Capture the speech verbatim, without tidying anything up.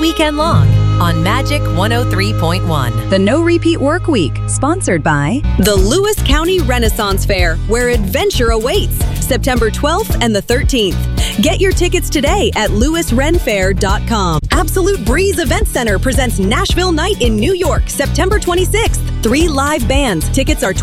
weekend long on Magic one oh three point one. The No Repeat Work Week, sponsored by the Lewis County Renaissance Fair, where adventure awaits, September twelfth and the thirteenth. Get your tickets today at lewis ren fair dot com. Absolute Breeze Event Center presents Nashville Night in New York, September twenty-sixth. Three live bands. Tickets are